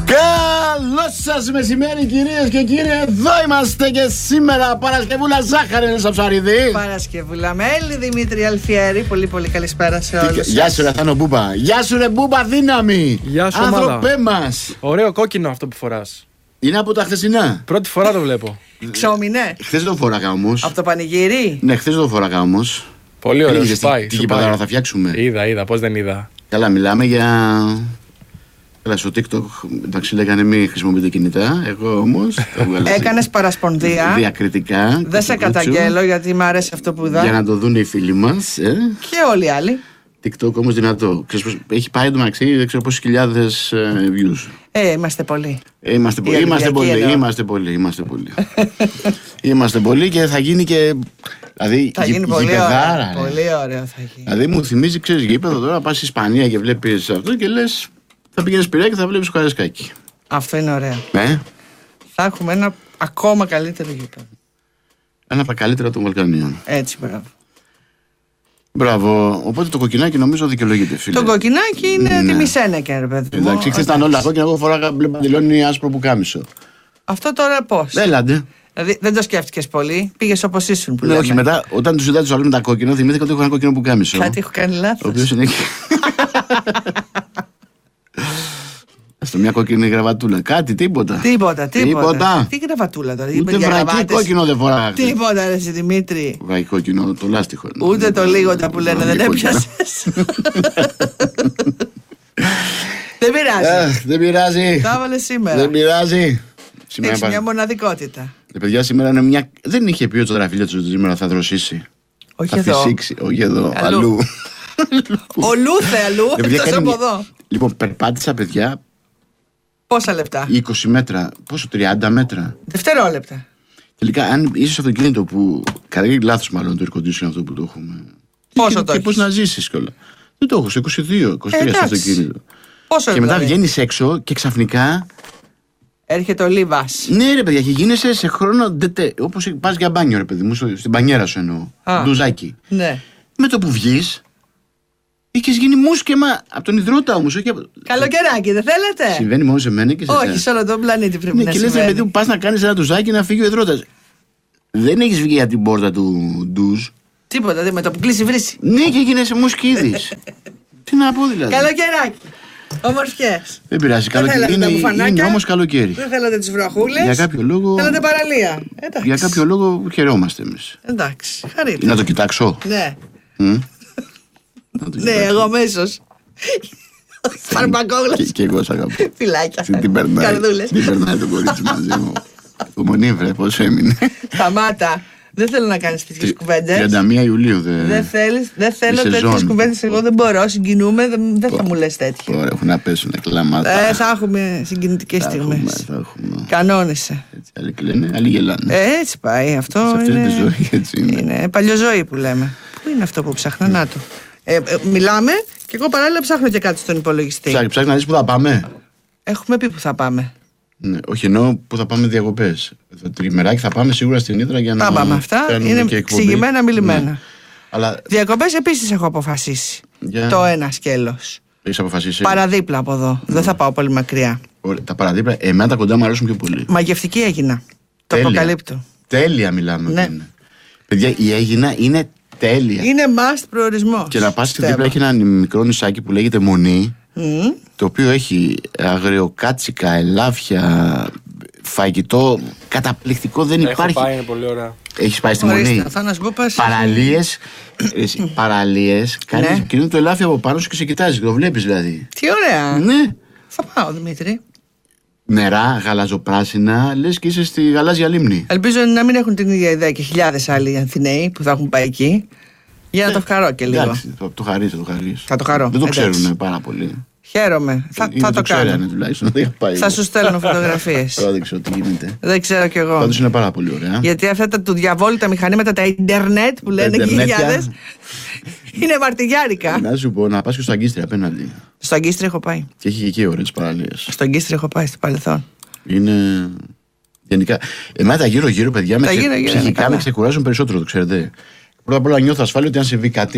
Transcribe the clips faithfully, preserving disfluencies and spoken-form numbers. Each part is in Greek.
Καλό σας μεσημέρι, κυρίες και κύριοι. Εδώ είμαστε και σήμερα. Παρασκευούλα Ζάχαρη, Ελίσσα Ψαρίδη. Παρασκευούλα Μέλη, Δημήτρη Αλφιέρη. Πολύ πολύ καλησπέρα σε όλους. Γεια σου ρε Θάνο Μπούμπα. Γεια σου ρε Μπούμπα δύναμη. Γεια σου άνθρωπέ μας. Ωραίο κόκκινο αυτό που φοράς. Είναι από τα χθεσινά. Πρώτη φορά το βλέπω. Ξόμινε. Χθες το φοράγα όμως. Από το πανηγύρι. Ναι, χθες το φοράγα όμως. Πολύ ωραίο, σου πάει. Τι κυπαδάρα θα φτιάξουμε. Είδα, είδα, πώς δεν είδα. Καλά, μιλάμε για... Καλά, στο TikTok, εντάξει, λέγανε μην χρησιμοποιείτε κινητά. Εγώ όμως. Έκανες παρασπονδία. Διακριτικά. Δεν σε καταγγέλω γιατί μου αρέσει αυτό που είδα. Για να το δουν οι φίλοι μας. Ε. Και όλοι οι άλλοι. TikTok όμως δυνατό. Ξέρεις, έχει πάει το μεταξύ, δεν ξέρω πόσες χιλιάδες ε, views. Ε, είμαστε πολλοί. Ε, είμαστε, πο- είμαστε, πολλοί, είμαστε πολλοί. Είμαστε πολλοί. Είμαστε πολλοί και θα γίνει και. Δηλαδή, Θα γη, γίνει πολύ γηπεδάρα, ωραίο. ρε. Πολύ ωραίο θα γίνει. Δηλαδή μου θυμίζει, ξέρεις, γήπεδο τώρα, πας στη Ισπανία και βλέπεις αυτό και λες, θα πηγαίνεις Πειραιά και θα βλέπεις το Καραϊσκάκι. Αυτό είναι ωραίο. Ε, Θα έχουμε ένα ακόμα καλύτερο γήπεδο. ένα από τα καλύτερα των Βαλκανίων. Έτσι, μπράβο. Μπράβο. Οπότε το κοκκινάκι νομίζω δικαιολογείται, φίλε. Το κοκκινάκι είναι Ναι. τη μισένεκε, ρε παιδί μου. Εντάξει, χθες ήταν όλα κόκκινα, εγώ φοράγα μπλε παντελόνι άσπρο πουκάμισο. Αυτό τώρα πώς. Έλαντε. Δηλαδή δεν το σκέφτηκες πολύ. Πήγες όπως ήσουν που Ναι, λέμε. όχι, μετά όταν του είδα του άλλου με τα κόκκινα, θυμήθηκα ότι έχω ένα κόκκινο πουκάμισο. Κάτι έχω κάνει Ο λάθος. οποίος είναι. Στο μια κόκκινη γραβατούλα. Κάτι, τίποτα. Τίποτα, τίποτα. Τίποτα. Τι γραβατούλα τώρα. Ούτε βρακί κόκκινο δεν φοράγα. Τίποτα, ρε εσύ, Δημήτρη. Βρακί κόκκινο, το λάστιχο. Ούτε το λίγοντα που λένε δεν Βρακί έπιασες. Δεν πειράζει. Αχ, δεν πειράζει. Τα έβαλες σήμερα. Δεν πειράζει. Σήμερα Έχεις πα- μια μοναδικότητα. Ε, παιδιά, σήμερα είναι μια. Δεν είχε πει ο Τζογραφίλια του ότι σήμερα θα δροσίσει. Όχι Θα εδώ. φυσήξει. Όχι εδώ, Αλλού. αλλού. Ο Λούθε αλλού, Ε, παιδιά, εκτός κάνει από μια- εδώ. Λοιπόν, περπάτησα, παιδιά, Πόσα λεπτά. είκοσι μέτρα. Πόσο, τριάντα μέτρα. Δευτερόλεπτα. Τελικά, αν είσαι στο αυτοκίνητο που. Κατά λάθος, μάλλον το air conditioning αυτό που το έχουμε. Πόσο και, το και έχεις? πώς να ζήσεις κιόλα. Δεν το έχω, στο είκοσι δύο είκοσι τρία στο εντάξει. αυτοκίνητο. Πόσο Και μετά δηλαδή? βγαίνεις έξω και ξαφνικά. Έρχεται ο Λίβας. Ναι, ρε παιδιά, και γίνεσαι σε χρόνο. Όπως πας για μπάνιο, ρε παιδί μου, στο- στην μπανιέρα σου εννοώ. Α. Ντουζάκι. Ναι. Με το που βγεις, είχες γίνει μουσκεμα από τον υδρότα όμως. Όχι από... Καλοκαιράκι, δεν θέλετε? Συμβαίνει μόνο σε μένα και σε Όχι, εσένα. σε όλο τον πλανήτη πρέπει Ναι, να και λες, ρε συμβαίνει. παιδί μου, πας να κάνεις ένα ντουζάκι να φύγει ο υδρότας. Δεν έχεις βγει από την πόρτα του ντουζ. Τίποτα, δεν με το που κλείσει βρύση. Ναι, και γίνεσαι μουσκίδης. Τι να πω δηλαδή. Καλοκαιράκι. Ομορφιές. Δεν πειράζει. Δεν Καλοκαίρι. θέλατε τα Είναι, μπουφανάκια. είναι όμως καλοκαίρι. Δεν θέλατε τις βροχούλες. Για κάποιο λόγο. Θέλατε παραλία. Εντάξει. Για κάποιο λόγο χαιρόμαστε εμείς. Εντάξει, χαρείτε. Να το κοιτάξω. Ναι, Μμ. Να το ναι, κοιτάξω. εγώ αμέσως. Φαρμακόγλωσσα. Και, και εγώ σ' αγαπώ. Φυλάκια. Την περνάει. Καρδούλες. Την περνάει το κορίτσι μαζί μου. Το μονή, βρε, πόσο έμεινε. Σταμάτα. Δεν θέλω να κάνεις τέτοιες κουβέντες. τριάντα μία Ιουλίου δεν. Δεν θέλεις, δεν θέλω η τέτοιες σεζόν. κουβέντες. Εγώ δεν μπορώ, συγκινούμε, δεν, δεν θα μου λες τέτοια. Ωραία, έχουν να πέσουν κλάματα. Ε, θα έχουμε συγκινητικές Θα έχουμε, στιγμές. θα έχουμε. Κανόνισε. Έτσι, άλλοι κλαίνε, άλλοι γελάνε. Ε, έτσι πάει. Αυτό Σε αυτή είναι, τη ζωή έτσι είναι. είναι παλιοζωή που λέμε. Πού είναι αυτό που ψάχνα, να το. Ε, ε, μιλάμε και εγώ παράλληλα ψάχνω και κάτι στον υπολογιστή. Ψάχνει, ψάχνει να δεις που θα πάμε. Έχουμε πει που θα πάμε. Ναι, όχι, εννοώ που θα πάμε διακοπές. Το τριμεράκι θα πάμε σίγουρα στην Ήτρα για να. Τα πάμε αυτά. κάνουμε Είναι και εκπομπή. εξηγημένα, μιλημένα. Ναι. Αλλά Διακοπές επίσης έχω αποφασίσει. Για- Το ένα σκέλος. έχεις αποφασίσει. Παραδίπλα από εδώ. Δεν θα πάω πολύ μακριά. Ωραία, τα παραδίπλα, εμένα τα κοντά μου αρέσουν πιο πολύ. Μαγευτική έγινα. Το Τέλεια. αποκαλύπτω. Τέλεια μιλάμε. Ναι. ότι είναι. Παιδιά, η Αίγινα είναι τέλεια. Είναι must προορισμός. Και να πας και πιστεύω. δίπλα έχει ένα μικρό νησάκι που λέγεται Μονή, Μμ. το οποίο έχει αγριοκάτσικα, ελάφια, φαγητό καταπληκτικό, δεν Έχω υπάρχει. πάει, είναι πολύ ωραία. Έχεις πάει στη Ορίστε, Μονή. ο Θάνος Μπούπας. Παραλίες, εσύ, παραλίες, κάνεις Ναι. και είναι το ελάφι από πάνω σου και σε κοιτάζει, το βλέπεις δηλαδή. Τι ωραία. Ναι. Θα πάω, Δημήτρη. Νερά, γαλαζοπράσινα, λες και είσαι στη γαλάζια λίμνη. Ελπίζω να μην έχουν την ίδια ιδέα και χιλιάδες άλλοι Αθηναίοι που θα έχουν πάει εκεί. Για να το χαρώ και λίγο. Εντάξει, το, το χαρείς, το χαρείς. Θα το χαρώ. Δεν το Εντάξει. ξέρουν πάρα πολύ. Χαίρομαι. Θα, Ή θα δεν το ξέρανε κάνω. τουλάχιστον. Δεν είχα πάει Θα εγώ. σου στέλνω φωτογραφίες. Τώρα δεν ξέρω τι γίνεται. Δεν ξέρω κι εγώ. Πάντως είναι πάρα πολύ ωραία. Γιατί αυτά τα του διαβόλου τα μηχανήματα, τα ίντερνετ που λένε και οι ιντερνέτια. χιλιάδες, είναι μαρτυγιάρικα. Να σου πω να πας και στο Αγκίστρια απέναντι. Στο Αγκίστρι έχω πάει. Και έχει και εκεί ωραίες παραλίες. Στο Αγκίστρι έχω πάει στο παρελθόν. Είναι. Γενικά. Εμένα τα γύρω-γύρω, παιδιά, με Τα ξε... γύρω-γύρω είναι ψυχικά καλά. με ξεκουράζουν περισσότερο, το ξέρετε. Πρώτα απ' όλα νιώθω ασφάλεια ότι αν συμβεί κάτι,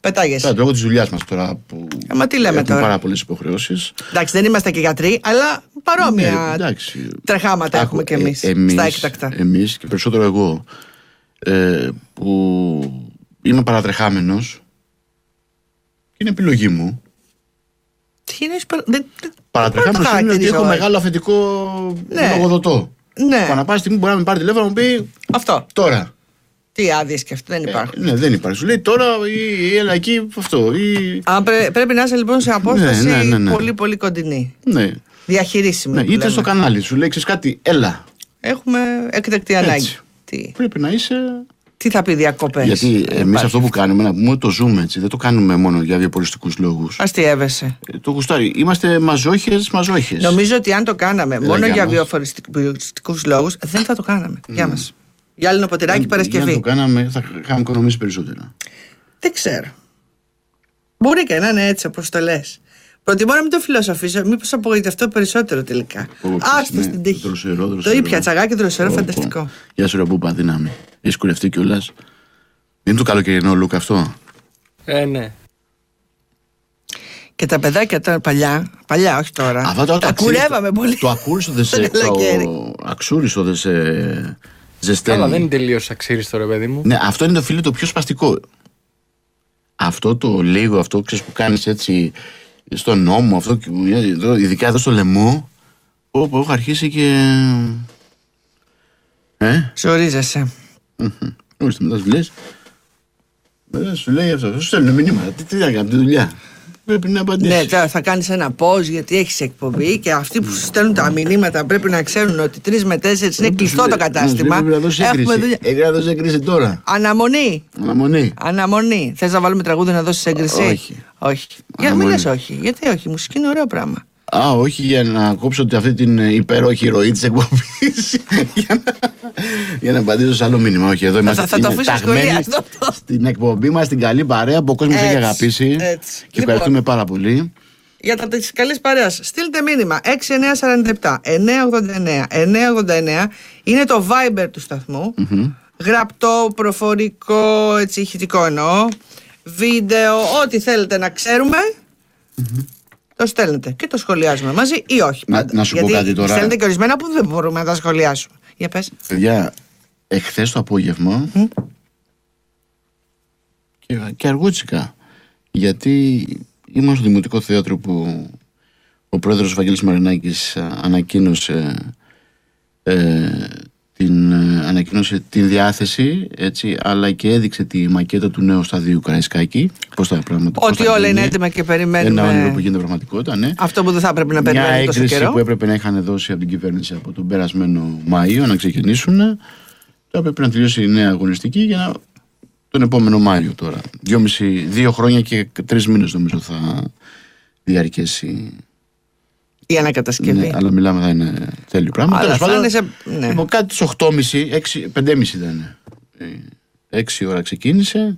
Πετάγεσαι. Τώρα, λόγω τη δουλειά μα τώρα που. Ε, μα τι λέμε έχουμε τώρα. πάρα πολλές υποχρεώσεις. Εντάξει, δεν είμαστε και γιατροί, αλλά παρόμοια Ναι, τρεχάματα Άκου, έχουμε κι εμείς, ε, εμείς στα έκτακτα. Εμείς και περισσότερο εγώ ε, που είμαι παρατρεχάμενος και είναι επιλογή μου. Τι είναι, δεν, Παρατρεχάμενος δεν είναι ότι έχω εγώ. μεγάλο αφεντικό Ναι. λογοδοτό. Ναι. Που ανά πάση στιγμή μπορεί να με πάρει τηλέφωνο να μου πει Αυτό. τώρα. Τι άδειες και αυτό δεν υπάρχουν. Ε, ναι, δεν υπάρχει. Σου λέει τώρα ή, ή έλα εκεί αυτό. Ή... Α, πρέ, πρέπει να είσαι λοιπόν σε απόσταση Ναι, ναι, ναι, ναι. πολύ πολύ κοντινή. Ναι. Διαχειρίσιμη. Ναι, που είτε λέμε. στο κανάλι σου λέει ξέρεις κάτι, έλα. Έχουμε έκτακτη ανάγκη. Τι, Πρέπει να είσαι. τι θα πει διακοπές. Γιατί εμείς αυτό που κάνουμε, να πούμε, το ζούμε έτσι. Δεν το κάνουμε μόνο για βιοπολιστικούς λόγους. Αστειεύεσαι. Ε, το γουστάρι. Είμαστε μαζόχες, μαζόχες. Νομίζω ότι αν το κάναμε Έλα, μόνο για για μας. βιοφοριστικούς λόγους, δεν θα το κάναμε. Γεια μας. Για άλλο ποτηράκι Αν το Παρασκευή. κάναμε, θα είχαμε οικονομήσει περισσότερα. Δεν ξέρω. Μπορεί και να είναι έτσι όπως το λες. Προτιμώ να μην το φιλοσοφήσω, μήπως απογοητευτώ περισσότερο τελικά. Ω, Άστο ναι, στην τύχη. δροσερό, Το δροσερό. ήπια τσαγάκι δροσερό, Πω, πω. φανταστικό. Γεια σου, ρε Μπούπα, δύναμη. Έχει κουρευτεί κιόλας. Δεν είναι το καλοκαιρινό look αυτό. Ε, ναι. Και τα παιδάκια τώρα παλιά, παλιά όχι τώρα, Αυτό τώρα τα το αξίζει- κουρεύαμε πολύ. Το ακούριστο δεν σε. Το καλοκαίρι. Το αξούριστο δεν σε ζεσταίνει. Αλλά δεν είναι τελείως αξίριστο, ρε παιδί μου. Ναι, αυτό είναι το φίλο το πιο σπαστικό. Αυτό το λίγο, αυτό ξέρεις που κάνεις έτσι στον νόμο, αυτό, εδώ, ειδικά εδώ στο λαιμό, όπου έχω αρχίσει και. Ε, Ζορίζεσαι. ορίστε μετά σου λες. Μετά σου λέει αυτό, σου στέλνουν μηνύματα. Τι, τι να κάνω, τη δουλειά. Πρέπει να απαντήσει. Ναι, τώρα θα κάνεις ένα pause γιατί έχεις εκπομπή και αυτοί που σου στέλνουν τα μηνύματα πρέπει να ξέρουν ότι τρεις με τέσσερις είναι κλειστό το κατάστημα. Πρέπει να δώσει Έχουμε έγκριση. δουλειά. Πρέπει να δώσει έγκριση τώρα. Αναμονή. Αναμονή. Αναμονή. Θες να βάλουμε τραγούδι να δώσεις έγκριση? Όχι. Όχι. Για να μην Αναμονή. λες όχι. Γιατί όχι. Η μουσική είναι ωραίο πράγμα. Α, όχι για να κόψω αυτή την υπέροχη ροή της εκπομπής. για, να, για να απαντήσω σε άλλο μήνυμα. Όχι, εδώ είμαστε. θα- θα το είναι αφήσω ταγμένοι σχολεία αυτό. στην εκπομπή μας, στην καλή παρέα που ο κόσμος έχει Έτσι, αγαπήσει. έτσι. Και Λοιπόν. ευχαριστούμε πάρα πολύ. Για τα της καλής παρέας, στείλτε μήνυμα έξι εννιά τέσσερα επτά εννιά ογδόντα εννιά εννιά ογδόντα εννιά. Είναι το Viber του σταθμού. Γραπτό, προφορικό, έτσι ηχητικό εννοώ. Βίντεο, ό,τι θέλετε να ξέρουμε. Το στέλνετε και το σχολιάζουμε μαζί ή όχι. Να- πάντα. να σου πω Γιατί κάτι τώρα. στέλνετε και ορισμένα που δεν μπορούμε να τα σχολιάσουμε. Για πες. Παιδιά, εχθές το απόγευμα και, και αργούτσικα, γιατί ήμουν στο Δημοτικό Θέατρο που ο πρόεδρος Βαγγέλης Μαρινάκης α, ανακοίνωσε ε, την, ε, ανακοίνωσε την διάθεση, έτσι, αλλά και έδειξε τη μακέτα του νέου σταδίου Καραϊσκάκη. Πώς τα πράγματα, πώς Ότι θα όλα γίνει. είναι έτοιμα και Ένα περιμένουμε όνειρο που γίνεται πραγματικότητα, ναι. αυτό που δεν θα έπρεπε να Μια περιμένουμε τόσο έγκριση καιρό. που έπρεπε να είχαν δώσει από την κυβέρνηση από τον περασμένο Μάιο να ξεκινήσουν. Τώρα πρέπει να τελειώσει η νέα αγωνιστική για να... τον επόμενο Μάιο τώρα. Δυόμιση, δύο χρόνια και τρεις μήνες νομίζω θα διαρκέσει. Η ανακατασκευή. Ναι, αλλά μιλάμε θα είναι τέλειο πράγμα. Αλλά Τέλος θα πάντων, είναι σε- ναι. λοιπόν, κάτι τις οκτώ και μισή, έξι, πέντε και μισή ήταν. έξι ώρα ξεκίνησε.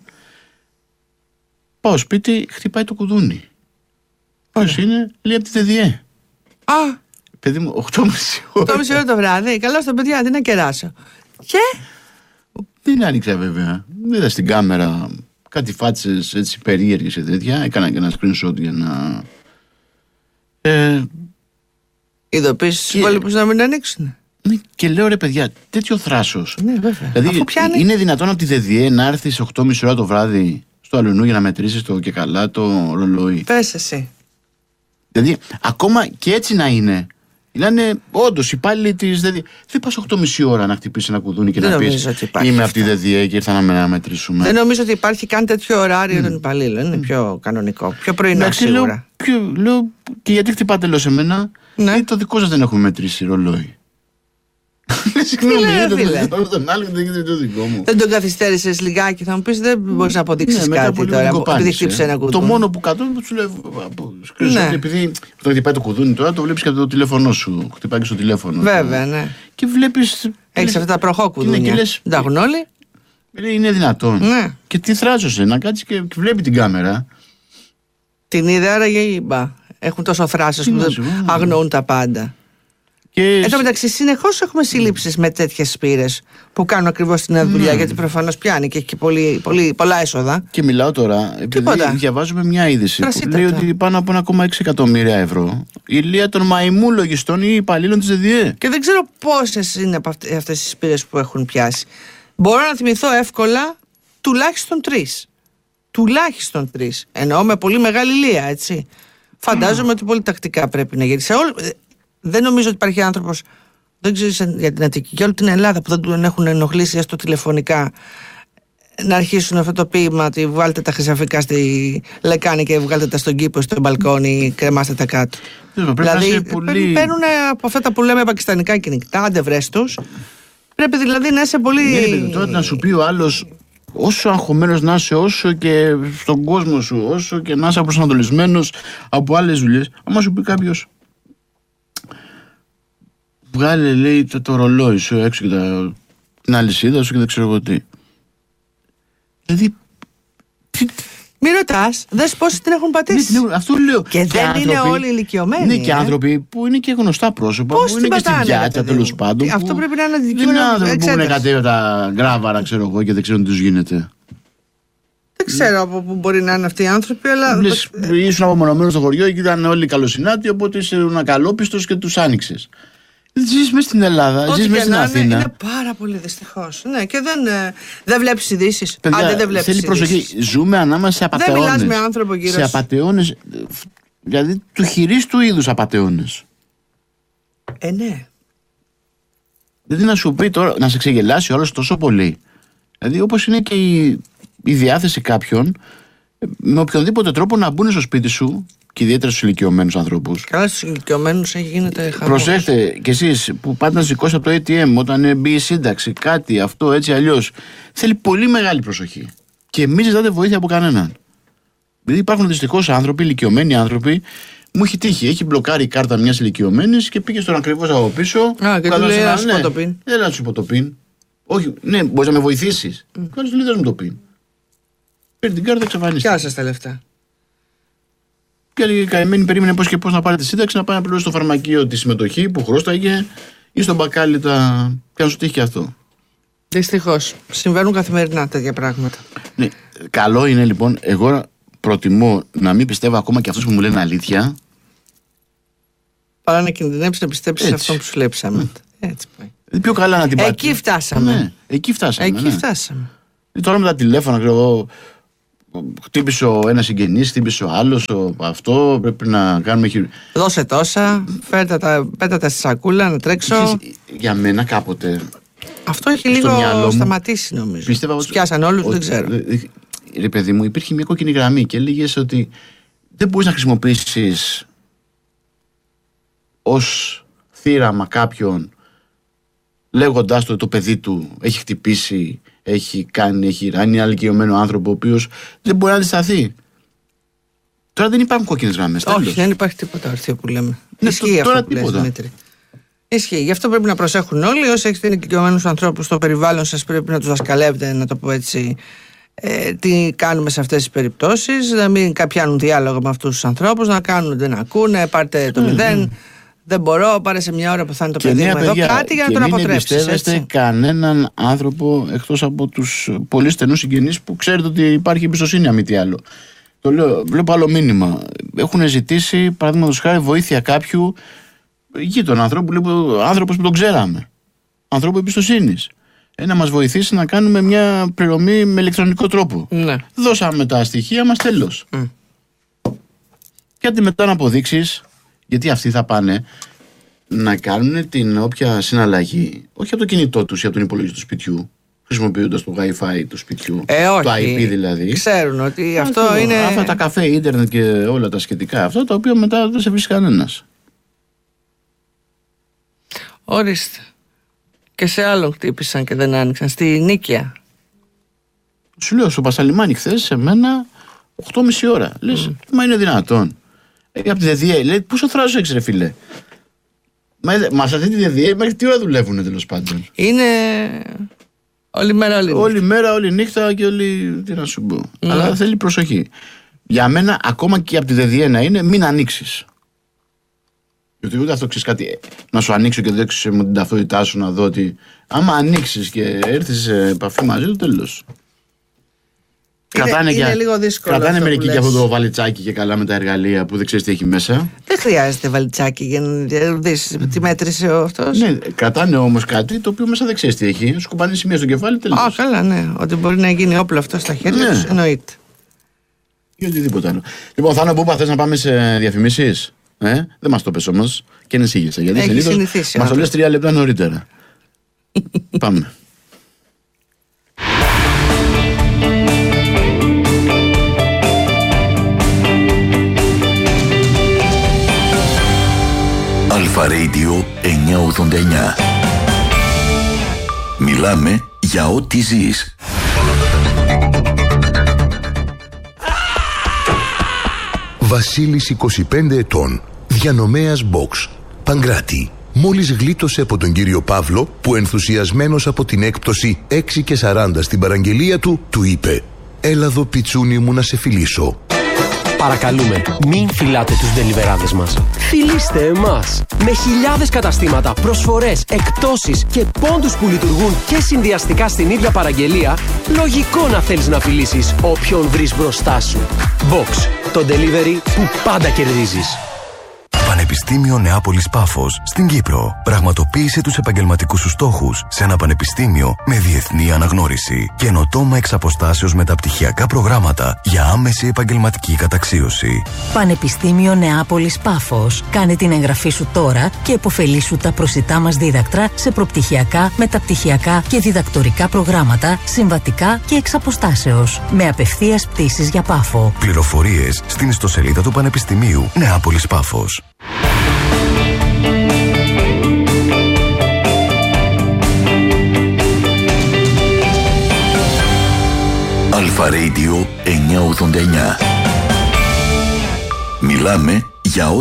Πάω σπίτι, χτυπάει το κουδούνι. Ποιος είναι, λέει από τη ΔΕΔΙΕ. Α, Παιδί μου, οκτώ και μισή ώρα. το μισή ώρα το βράδυ. Καλώ στα παιδιά, τι να κεράσω. Και Δεν άνοιξα βέβαια. Είδα στην κάμερα κάτι φάτσες έτσι περίεργες και τέτοια. Έκανα και ένα screenshot για να. Ε, ειδοποίηση στους Και- υπόλοιπους να μην ανοίξουν. ναι, και λέω ρε παιδιά, τέτοιο θράσος. Ναι, βέβαια. Δηλαδή, Αφού πιάνει. είναι δυνατόν από τη ΔΕΔΙΕ να έρθει στις οκτώ και μισή ώρα το βράδυ στο Αλουνού για να μετρήσει το και καλά το ρολόι. Πες εσύ. Δηλαδή, ακόμα και έτσι να είναι. Είναι όντως υπάλληλοι τη ΔΕΔΙΕ. Δεν πα οκτώ και μισή ώρα να χτυπήσει ένα κουδούνι και Δεν να πει νομίζω ότι υπάρχει είμαι αυτό. από τη ΔΕΔΙΕ και ήρθα να με να μετρήσουμε. Δεν νομίζω ότι υπάρχει καν τέτοιο ωράριο των υπαλλήλων. Είναι πιο κανονικό. Πιο πρωινό Εντάξει, λέω, σίγουρα. ποιο- λέω, και γιατί χτυπάτε λέω σε μένα, Ναι. γιατί το δικό σας δεν έχουμε μετρήσει ρολόι. Συγγνώμη, λέει, είναι το φίλε. δικό τον άλλο και δεν είναι το δικό μου. Δεν τον καθυστέρησες λιγάκι, θα μου πεις δεν μπορείς να αποδείξεις Ναι, μετά κάτι από λίγο τώρα. την Επειδή κοπάνισε. χτύπησε ένα Το κουδούνι. μόνο που κατώ σου λέει. σκρίνεις Ναι. ότι επειδή το χτυπάει το κουδούνι τώρα, το βλέπει και από το τηλέφωνό σου. Χτυπάει και στο τηλέφωνο. Βέβαια, ναι. Και βλέπει. Έχεις αυτά τα προχώ κουδούνια. και λες, Δεν τα έχουν όλοι. είναι δυνατόν. Ναι. Και τι θράζωσε, να κάτσει και, και βλέπει την κάμερα. Την είδε άραγε είπα. Έχουν τόσο θράσος Τι που να δεν σου πω, ναι. αγνοούν τα πάντα. Και... Εν τω μεταξύ, συνεχώς έχουμε συλλήψεις με τέτοιες σπήρες που κάνουν ακριβώς την ίδια δουλειά, mm. γιατί προφανώς πιάνει και έχει και πολύ, πολύ, πολλά έσοδα. Και μιλάω τώρα, επειδή διαβάζουμε μια είδηση που λέει ότι πάνω από ένα κόμμα έξι εκατομμύρια ευρώ η ηλία των μαϊμού λογιστών ή υπαλλήλων της ΔΕΔΙΕ. Και δεν ξέρω πόσες είναι από αυτές τις σπήρες που έχουν πιάσει. Μπορώ να θυμηθώ εύκολα τουλάχιστον τρεις. Τουλάχιστον τρεις. Εννοώ με πολύ μεγάλη ηλία, έτσι. Φαντάζομαι mm. ότι πολύ τακτικά πρέπει να γίνει. Σε όλ... Δεν νομίζω ότι υπάρχει άνθρωπος, δεν ξέρω για την Αττική και όλη την Ελλάδα, που δεν τον έχουν ενοχλήσει έστω τηλεφωνικά να αρχίσουν αυτό το ποίημα ότι βγάλτε τα χρυσαφικά στη λεκάνη και βγάλτε τα στον κήπο, στο μπαλκόνι, κρεμάστε τα κάτω. Δηλαδή πολύ... παίρνουν από αυτά που λέμε πακιστανικά κυνηγτά, άντε βρες τους. Πρέπει δηλαδή να είσαι πολύ... Ναι, τώρα να σου πει ο άλλος, όσο αγχωμένος να είσαι, όσο και στον κόσμο σου, όσο και να είσαι απροσανατολισμένος από άλλες δουλειές, άμα σου πει κάποιος, βγάλε, λέει, το, το ρολόι σου έξω και τα, την αλυσίδα σου και δεν ξέρω εγώ τι. Δηλαδή. Μη ρωτάς, δες πόσοι την έχουν πατήσει. Ναι, αυτό λέω. Και, και δεν άνθρωποι, είναι όλοι ηλικιωμένοι. Ναι, και ε? άνθρωποι που είναι και γνωστά πρόσωπα, πώς που είναι και στην πιάτσα τέλος πάντων. Αυτό πρέπει να είναι αντικείμενο. Δεν είναι άνθρωποι που έχουν κατέβει τα γκράβαρα, ξέρω εγώ, και δεν ξέρουν τι τους γίνεται. Δεν ξέρω από πού μπορεί να είναι αυτοί οι άνθρωποι, αλλά. Λες, ήσουν απομονωμένος στο χωριό και ήταν όλοι καλοσυνάτοι, οπότε είσαι ακαλόπιστος και τους άνοιξες. Ζεις μέσα στην Ελλάδα, ζεις μέσα στην Αθήνα. Είναι, είναι πάρα πολύ δυστυχώς. Ναι, και δεν, δεν βλέπεις ειδήσεις. Άντε, δεν βλέπεις θέλει προσοχή. Ζούμε ανάμεσα σε απατεώνες. Δεν μιλάς με άνθρωπο γύρω. Σε απατεώνες, δηλαδή του χειρίστου είδους απατεώνες. Ε, ναι. Δηλαδή να σου πει τώρα, να σε ξεγελάσει όλος τόσο πολύ. Δηλαδή όπως είναι και η, η διάθεση κάποιων με οποιονδήποτε τρόπο να μπουν στο σπίτι σου. Και ιδιαίτερα στους ηλικιωμένους ανθρώπους. Καλά, στους ηλικιωμένους γίνεται χαμός. Προσέχτε κι εσείς που πάτε να σηκώσετε από το έι τι εμ όταν μπει η σύνταξη, κάτι αυτό έτσι αλλιώς. Θέλει πολύ μεγάλη προσοχή. Και μην ζητάτε βοήθεια από κανέναν. Δηλαδή υπάρχουν δυστυχώς άνθρωποι, ηλικιωμένοι άνθρωποι. Μου έχει τύχει. Έχει μπλοκάρει η κάρτα μιας ηλικιωμένης και πήγε στον ακριβώς από πίσω. Α, και του λέει: έλα σου πω το πιν. Έλα σου πω το πιν. Όχι, ναι, μπορείς να με βοηθήσεις. Mm. Κάτσε του λέει: μου το πιν. Παίρνει την κάρτα, εξαφανίστηκε. Ποια σας τα λεφτά. Και έλεγε καημένη, περίμενε πώς και πώς να πάρει τη σύνταξη, να πάει να πληρώσει στο φαρμακείο τη συμμετοχή που χρωστάγε ή στον μπακάλι τα. Και αν σου τύχει και αυτό. Δυστυχώς. Συμβαίνουν καθημερινά τέτοια πράγματα. Ναι. Καλό είναι λοιπόν, εγώ προτιμώ να μην πιστεύω ακόμα και αυτούς που μου λένε αλήθεια. Παρά να κινδυνεύσει να πιστέψει σε αυτό που σου λέει ψέματα. Mm. Έτσι πάει. Πιο καλά να την πάρει. Εκεί φτάσαμε. Ναι, εκεί φτάσαμε. Εκεί ναι. φτάσαμε. Τώρα με τα τηλέφωνα, ξέρω εγώ. Χτύπησε ο ένας συγγενής, χτύπησε ο άλλος, ο... αυτό πρέπει να κάνουμε. Δώσε τόσα, φέρτε τα, πέτα τα στη σακούλα να τρέξω. Για μένα κάποτε. Αυτό έχει λίγο σταματήσει νομίζω. Πίστευα ότι. Πιάσαν όλους, δεν ξέρω. Ρε παιδί μου, υπήρχε μια κόκκινη γραμμή και έλεγες ότι δεν μπορείς να χρησιμοποιήσεις ως θύραμα κάποιον λέγοντάς το το παιδί του έχει χτυπήσει, έχει κάνει, έχει ράνει ένα ηλικιωμένο άνθρωπο ο οποίος δεν μπορεί να αντισταθεί. Τώρα δεν υπάρχουν κόκκινες γραμμές. Όχι, δεν υπάρχει τίποτα ορθίο που λέμε. Ναι, ισχύει τώρα αυτό που λες, Δημήτρη. Ισχύει. Γι' αυτό πρέπει να προσέχουν όλοι. Όσοι έχετε ηλικιωμένους ανθρώπους στο περιβάλλον σας, πρέπει να τους δασκαλεύετε, να το πω έτσι, ε, τι κάνουμε σε αυτές τις περιπτώσεις. Να μην πιάνουν διάλογο με αυτούς τους ανθρώπους, να κάνουν, δεν ακούνε, πάρτε το μηδέν. Mm-hmm. Δεν μπορώ, πάρε σε μια ώρα που θα είναι το και παιδί μου εδώ παιδιά, κάτι για να τον αποτρέψεις. Δεν εμπιστεύεστε κανέναν άνθρωπο εκτός από τους πολύ στενούς συγγενείς που ξέρετε ότι υπάρχει εμπιστοσύνη, αν μη τι άλλο. Το λέω, βλέπω άλλο μήνυμα. Έχουν ζητήσει, παραδείγματος χάρη, βοήθεια κάποιου γείτονα ανθρώπου, άνθρωπος που τον ξέραμε. Ανθρώπου εμπιστοσύνης. Ε, να μας βοηθήσει να κάνουμε μια πληρωμή με ηλεκτρονικό τρόπο. Ναι. Δώσαμε τα στοιχεία μας, τέλος. Mm. Και άντε μετά να αποδείξεις. Γιατί αυτοί θα πάνε να κάνουν την όποια συναλλαγή, όχι από το κινητό τους ή από τον υπολογιστή του σπιτιού, χρησιμοποιώντας το Wi-Fi του σπιτιού, ε, όχι. το άι πι δηλαδή. Ξέρουν ότι αυτό, αυτό είναι. Αυτά τα καφέ, ίντερνετ και όλα τα σχετικά, αυτά τα οποία μετά δεν σε βρίσκει κανένας. Ορίστε. Και σε άλλον χτύπησαν και δεν άνοιξαν. Στη Νίκαια. Σου λέω, στο Πασαλιμάνι χθες, σε μένα, οκτώ και μισή ώρα. Λες, mm. μα είναι δυνατόν. Ε, από τη ΔΕΔΙΕ, λέει, πόσο θράσος έχεις ρε φίλε. Μα, μα σε αυτή τη ΔΕΔΙΕ μέχρι τι ώρα δουλεύουνε τέλος πάντων. Είναι όλη μέρα, όλη νύχτα. Όλη μέρα, όλη νύχτα και όλη. Τι να σου πω. Mm. Αλλά θέλει προσοχή. Για μένα, ακόμα και από τη ΔΕΔΙΕ να είναι, μην ανοίξεις. Γιατί ούτε αυτό ξέρει κάτι. Να σου ανοίξω και δείξω με την ταυτότητά σου να δω ότι άμα ανοίξει και έρθει σε επαφή μαζί του, τέλος. Κρατάνε, είναι και, λίγο δύσκολο. Κρατάνε αυτό μερικοί και αυτό το βαλιτσάκι και καλά με τα εργαλεία που δεν ξέρει τι έχει μέσα. Δεν χρειάζεται βαλιτσάκι για να δεις τι μέτρησε ο αυτός. Ναι, κρατάνε όμως κάτι το οποίο μέσα δεν ξέρει τι έχει. Σου κουμπάνε σημεία στο κεφάλι, τελείως. Α, καλά, ναι. Ότι μπορεί να γίνει όπλο αυτό στα χέρια Ναι. τους, εννοείται. Ή οτιδήποτε άλλο. Λοιπόν, Θάνο Μπούπα, θες να πάμε σε διαφημίσεις? Ε? Δεν μας το πες όμως και ενισχύγεσαι. Γιατί Έχει συνήθως συνηθίσει, μας το να λες τρία λεπτά νωρίτερα. Πάμε. Αλφα Radio εννιακόσια ογδόντα εννιά. Μιλάμε για ό,τι ζεις. Βασίλης, είκοσι πέντε ετών, διανομέας box, Παγκράτη. Μόλις γλίτωσε από τον κύριο Παύλο που ενθουσιασμένος από την έκπτωση έξι και σαράντα στην παραγγελία του, του είπε «Έλα εδώ πιτσούνι μου να σε φιλήσω». Παρακαλούμε, μην φυλάτε τους ντελιβεράδες μας. Φιλήστε εμάς. Με χιλιάδες καταστήματα, προσφορές, εκπτώσεις και πόντους που λειτουργούν και συνδυαστικά στην ίδια παραγγελία, λογικό να θέλεις να φιλήσεις όποιον βρεις μπροστά σου. Box, το delivery που πάντα κερδίζεις. Πανεπιστήμιο Νεάπολης Πάφος στην Κύπρο. Πραγματοποίησε τους επαγγελματικούς σου στόχους σε ένα πανεπιστήμιο με διεθνή αναγνώριση. Καινοτόμα εξ αποστάσεως μεταπτυχιακά προγράμματα για άμεση επαγγελματική καταξίωση. Πανεπιστήμιο Νεάπολης Πάφος. Κάνε την εγγραφή σου τώρα και επωφελήσου τα προσιτά μας δίδακτρα σε προπτυχιακά, μεταπτυχιακά και διδακτορικά προγράμματα, συμβατικά και εξ αποστάσεως. Με απευθείας πτήσεις για Πάφο. Πληροφορίες στην ιστοσελίδα του Πανεπιστημίου Νεάπολης Πάφος. Αλφα Radio εννιακόσια ογδόντα εννιά. Μιλάμε για ό,τι